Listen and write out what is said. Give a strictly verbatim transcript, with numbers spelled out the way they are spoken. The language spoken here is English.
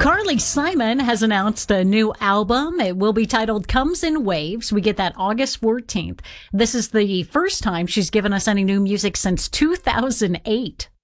Carly Simon has announced a new album. It will be titled Comes in Waves. We get that August fourteenth. This is the first time she's given us any new music since two thousand eight.